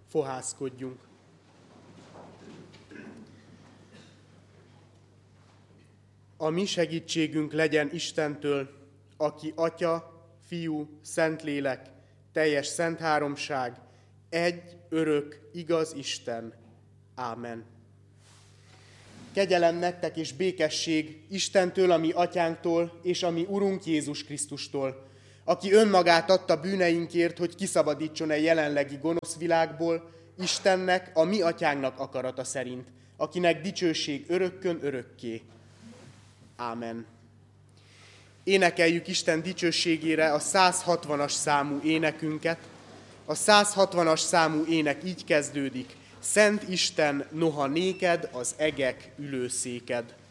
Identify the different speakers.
Speaker 1: Fohászkodjunk. A mi segítségünk legyen Istentől, aki Atya, Fiú, Szentlélek, teljes szent háromság, egy, örök, igaz Isten. Ámen. Kegyelem nektek és békesség Istentől, a mi atyánktól, és a mi Urunk Jézus Krisztustól, aki önmagát adta bűneinkért, hogy kiszabadítson egy jelenlegi gonosz világból, Istennek, a mi atyánknak akarata szerint, akinek dicsőség örökkön örökké. Ámen. Énekeljük Isten dicsőségére a 160-as számú énekünket. A 160-as számú ének így kezdődik. Szent Isten, noha néked az egek ülőszéked.